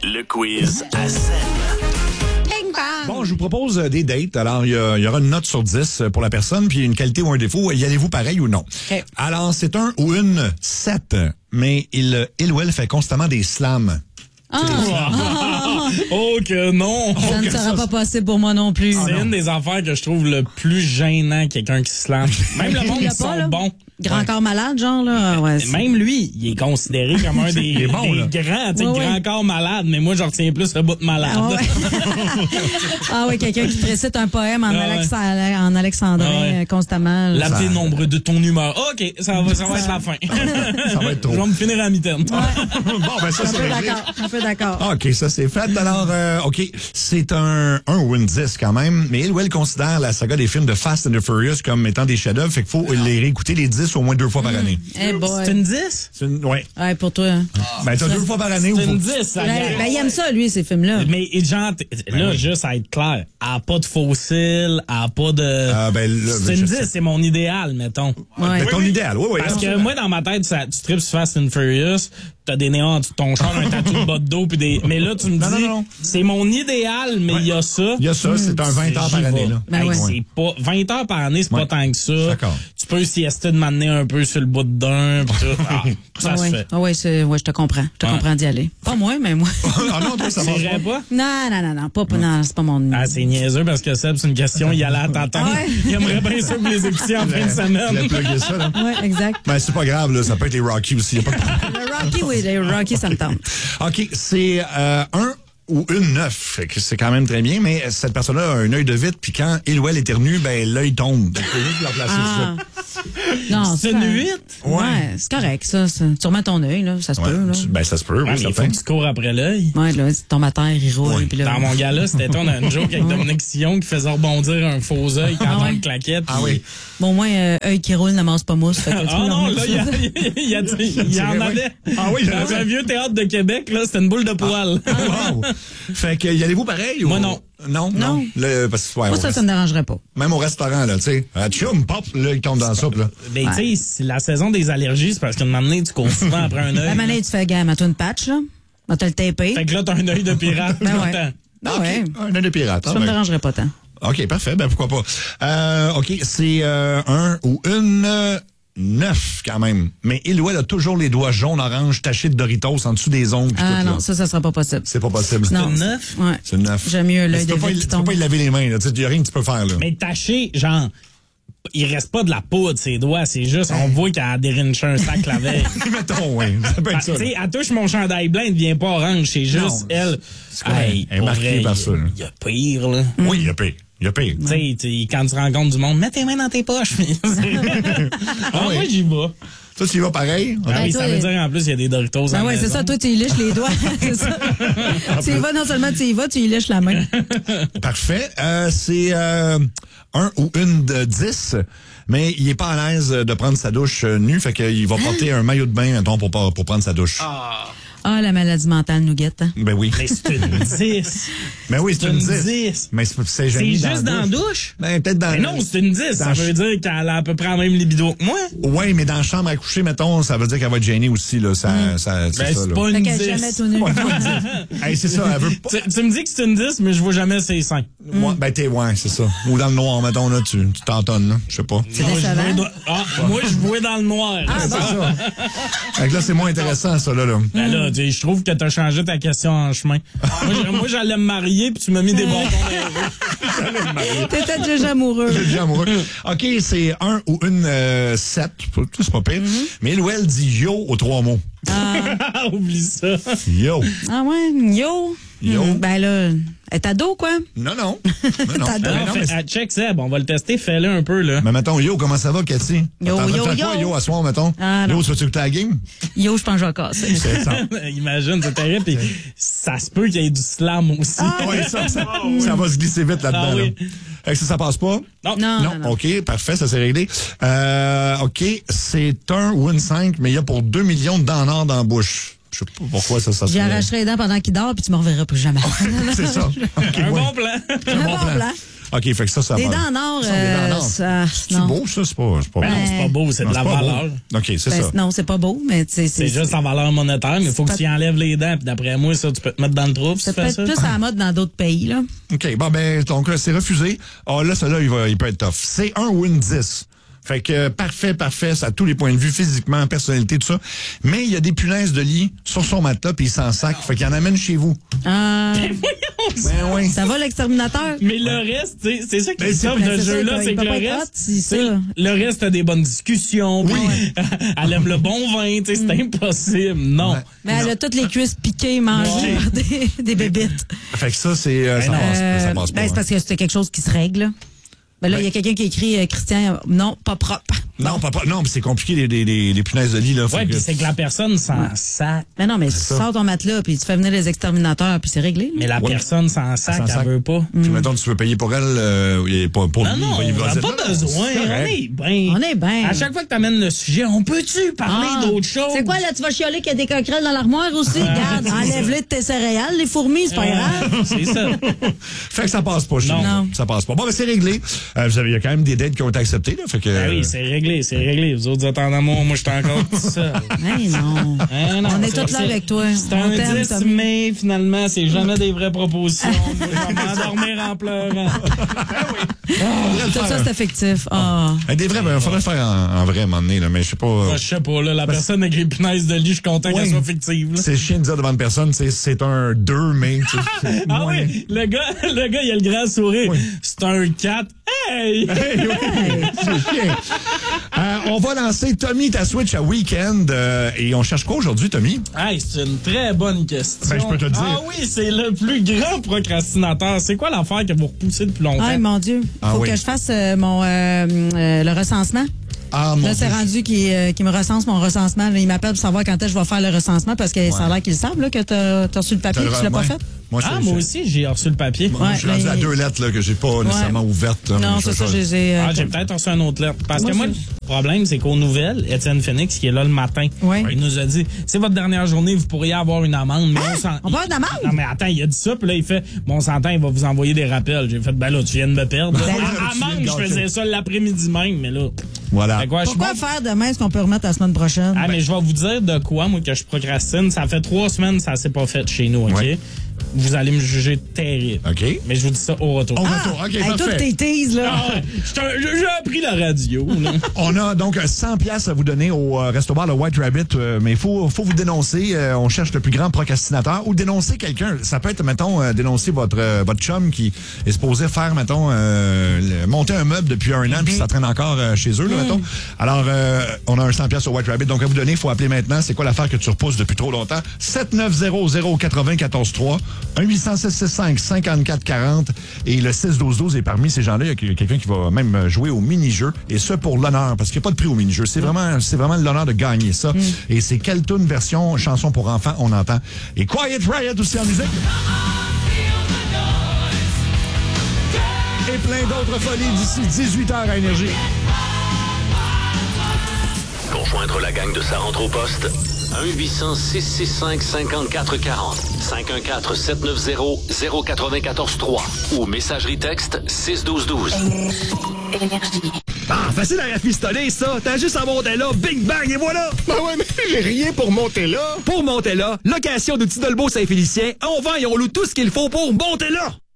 Le quiz à scène. Bon, je vous propose des dates. Alors, il y aura une note sur 10 pour la personne, puis une qualité ou un défaut. Y allez-vous pareil ou non? Okay. Alors, c'est un ou une 7, mais il ou elle fait constamment des slams. Oh que non! Ça ne sera pas possible pour moi non plus. C'est une des affaires que je trouve le plus gênant, quelqu'un qui se lance. Même le monde qui sont bons. Grand corps malade, genre, là. Ouais, même lui, il est considéré comme un des grands, tu sais, grand corps malade, mais moi, je retiens plus le bout de malade. Ah oui, quelqu'un qui récite un poème en alexandrin constamment. L'appeler nombre de ton humeur. OK, ça va être la fin. Ça va être trop. Je vais me finir à mi-terme. Bon, ben ça, c'est un peu d'accord. OK, ça, c'est fait. Alors, OK, c'est un ou une 10 quand même, mais il ou elle considère la saga des films de Fast and the Furious comme étant des chefs-d'œuvre, fait qu'il faut les réécouter les 10 au moins 2 fois par année. Hey boy. C'est une 10? Ouais. Ouais, pour toi. Ben, t'as 2 fois par année. C'est une 10, ça Ben, il aime ça, lui, ces films-là. Mais, genre, là, juste à être clair, elle n'a pas de fossiles, elle n'a pas de... c'est une 10, c'est mon idéal, mettons. Ouais. Ton idéal, oui. Parce que moi, dans ma tête, tu tripes sur Fast and Furious, t'as des néons en dessous de ton char, un tatou de bas de dos, puis des... Mais là, tu me dis, c'est mon idéal, mais il y a ça. Il y a ça, c'est un 20 heures par année, là. Ben ouais. C'est pas... 20 heures par année, c'est pas tant que ça. D'accord. Tu peux siester de m'amener un peu sur le bout d'un, pis tout. Ça se fait. Ah ouais, je te comprends. Je te comprends d'y aller. Pas moi, mais moi. Ah non, toi, ça va pas? Non, non, c'est pas mon... Ah, c'est niaiseux parce que Seb, c'est une question, il allait à t'attendre. Ouais. Il aimerait bien ça que vous les écoutiez en fin de semaine. Je l'ai plugué ça, là. Ouais, exact. Ben, c'est pas grave, là. Ça peut être les Rocky aussi. Y a pas de... Le Rocky, oui, les Rocky, ça me tente. OK, c'est un ou une 9. Fait que c'est quand même très bien, mais cette personne-là a un œil de vitre, puis quand il ou elle éternue, ben l'œil tombe. Donc, faut juste la placer ça. Non, c'est une 8? Ouais, c'est correct, ça. Tu remets ton œil, là. Ça se peut, là. Ben, ça se peut, oui, Il faut que tu cours après l'œil. Ouais, là, tu tombes à terre, il roule. Oui. Puis là... Dans mon gars-là, c'était on a une joke avec Dominique Sillon qui faisait rebondir un faux œil quand on le claquette. Ah oui. Bon, au moins, œil qui roule n'amasse pas mousse. Fait que Ah non, là, il y en avait. Ah oui, dans un vieux théâtre de Québec, là, c'était une boule de poil. Wow. Fait que, y allez-vous pareil? Moi, non. Non. Parce que, moi, ça me dérangerait pas. Même au restaurant, là, tu sais. Tchum, pop, là, il tombe dans la soupe, là. Mais tu sais, la saison des allergies, c'est parce qu'une année, tu cours souvent après un œil. La manette, tu fais gamme, as-tu une patch, là? On te le tapé. Fait que là, t'as un œil de pirate. Ben ouais. Ah, ouais. Un œil de pirate. Ça me dérangerait pas tant. OK, parfait. Ben, pourquoi pas. OK, c'est un ou une 9, quand même. Mais il ou elle a toujours les doigts jaunes, orange, tachés de Doritos en dessous des ongles. Ah tout, non, là. ça sera pas possible. C'est pas possible. C'est une 9? Ouais. C'est une 9. J'aime mieux l'œil de vitre qui Tu peux tombe. pas y laver les mains, là. Tu sais, y a rien que tu peux faire, là. Mais taché, genre, il reste pas de la poudre, ses doigts. C'est juste, on voit qu'elle a dérinché un sac la veille. Mettons, oui. Ça peut être ça. Tu sais, elle touche mon chandail blanc, il devient pas orange. C'est juste, Non, elle. Elle est marquée par ça. Il y a pire, là. Oui, il y a pire. Tu sais, quand tu rencontres du monde, mets tes mains dans tes poches. Moi, j'y vais. Toi, tu y vas pareil? Ah oui, ça veut dire en plus, il y a des Doritos. Ah ouais, c'est ça. Toi, tu y liches les doigts. C'est ça. Tu y vas, non seulement tu y vas, tu y liches la main. Parfait. C'est un ou une de 10, mais il est pas à l'aise de prendre sa douche nue, fait qu'il va porter un maillot de bain, mettons, pour prendre sa douche. Ah, la maladie mentale nouguette. Hein? Ben oui. Mais c'est une 10. Ben oui, c'est une 10. 10. Mais c'est C'est juste dans la douche? Ben, peut-être dans... Mais non, c'est une 10. Ça veut dire qu'elle a à peu près la même libido que moi. Oui, mais dans la chambre à coucher, mettons, ça veut dire qu'elle va être gênée aussi, là. C'est ça, c'est là. pas une 10. Jamais tout nu. Hey, c'est ça, elle veut pas... Tu me dis que c'est une 10, mais je vois jamais ses seins. Ben, ouais, c'est ça. Ou dans le noir, mettons, là, tu t'entonnes, là. Je sais pas. C'est décevant. Moi, je vois dans le noir. C'est ça. Fait que là, c'est moins intéressant, ça, là. Ben là, je trouve que t'as changé ta question en chemin. Moi, j'allais me marier, puis tu m'as mis des bâtons dans les roues. T'étais déjà amoureux. J'ai déjà amoureux. OK, c'est un ou une 7. C'est pas pire. Mais il ou elle dit yo aux 3 mots. Oublie ça. Yo. Ah ouais, yo. Ben là, est ado, quoi? Non. Check Seb, on va le tester, fais-le un peu, là. Mais mettons, yo, comment ça va, Cathy? Yo, T'en yo, fais yo. quoi, yo, à soir, mettons? Ah, non. Yo, ça, tu écouter la game? Yo, je pense que je vais casser. C'est ça. Imagine, c'est terrible. Puis ça se peut qu'il y ait du slam aussi. Ouais, ça va se glisser vite là-dedans. Ah oui. Là. Fait que ça passe pas? Non. OK, parfait, ça s'est réglé. OK, c'est un ou une 5, mais il y a pour 2 millions de dents en or dans la bouche. Je sais pas pourquoi ça J'y arracherai les dents pendant qu'il dort, puis tu me reverras plus jamais. C'est ça. Okay, Un bon plan. Un bon plan. OK, fait que ça Des va. dents en or, Ça, des dents en or. c'est C'est beau, ça? C'est pas Non, beau. c'est pas beau, c'est de la c'est pas beau. valeur. OK, c'est ça. Non, c'est pas beau, mais C'est juste en valeur monétaire, mais il faut que tu y enlèves les dents. Puis d'après moi, ça, tu peux te mettre dans le trou. ça peut être plus à la mode dans d'autres pays, là. OK, bon, ben, donc là, c'est refusé. Ah, là, celui-là, il peut être tough. C'est 1 ou une 10. Fait que parfait, ça a tous les points de vue, physiquement, personnalité, tout ça. Mais il y a des punaises de lit sur son matelas, puis il s'en sac. Fait qu'il en amène chez vous. Voyons, Ben oui. Ça va, l'exterminateur? mais le reste, tu sais, c'est ça qui est top ben, de c'est ce jeu-là, ça, c'est il que peut le pas être reste, hot, c'est ça. le reste a des bonnes discussions. Oui. puis elle aime le bon vin, tu sais, c'est impossible. Non. Ouais. Mais elle a toutes les cuisses piquées, mangées par des bébites. Fait que ça, c'est, ça passe pas. C'est parce que c'était quelque chose qui se règle, là. Ben là, il y a quelqu'un qui écrit, Christian, non, pas propre. Non, non, mais c'est compliqué, les punaises de lit, là. Ouais, puis c'est que la personne s'en sac. Mais non, mais tu ça. sors ton matelas, puis tu fais venir les exterminateurs, puis c'est réglé, là. Mais la Ouais. personne s'en sac, elle veut pas. Puis mettons, tu veux payer pour elle, pour Non, lui, non, il va on n'a dire, pas non, besoin. c'est On correct. est bien. On est bien. À chaque fois que tu amènes le sujet, on peut-tu parler d'autres choses? C'est quoi, là, tu vas chialer qu'il y a des coquerelles dans l'armoire aussi? Regarde, enlève-les de tes céréales, les fourmis, c'est pas grave. C'est ça. Fait que ça passe pas chez Non. nous. Non. Ça passe pas. Bon, ben, c'est réglé. Il y a quand même des dates qui ont été acceptées, là. Fait que. Ah oui, c'est réglé, c'est réglé. Vous autres êtes en amour, moi je suis encore tout seul. Mais non. Hein, non, On est c'est- tous là avec toi. C'est On un t'aime, 10, Tommy. mais finalement, c'est jamais des vraies propositions. Moi, je vais m'endormir en pleurant. Tout ça, c'est affectif. Ah. Des vrais, ben, il faudrait le faire en vrai, à un moment donné, là, mais je sais pas. Moi, je sais pas, là, la personne avec les punaises de lit, je suis content Ouais. qu'elle soit fictive. Là. C'est chiant de dire devant une personne, c'est un 2, mais. Ah oui, le gars, il a le grand sourire. Oui. C'est un 4. Hey! Hey, oui, c'est chiant. On va lancer Tommy ta Switch à Weekend et on cherche quoi aujourd'hui, Tommy? Hey, c'est une très bonne question. Ben, je peux te le dire. Ah oui, c'est le plus grand procrastinateur. C'est quoi l'affaire que vous repoussez depuis longtemps? Ay, mon Dieu. Ah Faut oui. que je fasse le recensement. Ah, mon Là, c'est Dieu. rendu qu'il me recense mon recensement. Là, il m'appelle pour savoir quand est-ce que je vais faire le recensement parce que ça a l'air qu'ils savent là, que t'as reçu le papier et que tu l'as pas Ouais. fait. Moi, Ah, moi aussi, j'ai reçu le papier. Moi, je suis Ouais, rendu à mais- 2 lettres là, que j'ai pas nécessairement ouvertes. là, Non, mais c'est je- ça, je les ai. Ah, j'ai peut-être reçu un autre lettre. Parce Moi, que moi, je- le problème, c'est qu'aux nouvelles, Étienne Phoenix, qui est là le matin, Ouais. il nous a dit, c'est votre dernière journée, vous pourriez avoir une amende. Mais On parle d'amende? Non, mais attends, il a dit ça, puis là, il fait, bon, on s'entend, il va vous envoyer des rappels. J'ai fait, ben là, tu viens de me perdre. Ben là, À tu viens amende, de je faisais ça l'après-midi même, mais là. Voilà. Fait quoi, je suis Pourquoi bon. faire demain ce qu'on peut remettre la semaine prochaine? Ah, mais je vais vous dire de quoi, moi, que je procrastine. Ça fait 3 semaines, ça s'est pas fait chez nous, OK? Ouais. Vous allez me juger terrible. OK. Mais je vous dis ça au retour. Au retour. OK, Hey, toutes parfait. tes teases, là. Ah ouais, j'ai appris la radio, là. On a donc 100 pièces à vous donner au restaurant le White Rabbit, mais il faut vous dénoncer. On cherche le plus grand procrastinateur ou dénoncer quelqu'un. Ça peut être, mettons, dénoncer votre chum qui est supposé faire, mettons, monter un meuble depuis 1 an puis ça traîne encore chez eux, là, mettons. Alors, on a un 100 pièces au White Rabbit. Donc, à vous donner, il faut appeler maintenant. C'est quoi l'affaire que tu repousses depuis trop longtemps? 7900-80-14-3, 1-800-665-5440 et le 6-12-12 est parmi ces gens-là. Il y a quelqu'un qui va même jouer au mini-jeu et ce pour l'honneur parce qu'il n'y a pas de prix au mini-jeu. C'est vraiment l'honneur de gagner ça. Et c'est quelle tune version chanson pour enfants on entend. Et Quiet Riot aussi en musique. Et plein d'autres folies d'ici 18h à Énergie. Pour joindre la gang de Sa rentre au poste, 1-800-665-5440, 514-790-094-3 ou messagerie texte 61212. Ah, facile à rafistoler, ça. T'as juste à monter là, bing bang, et voilà. Ben ouais, mais j'ai rien pour monter là. Pour monter là, location de Tidolbeau Saint-Félicien, on vend et on loue tout ce qu'il faut pour monter là.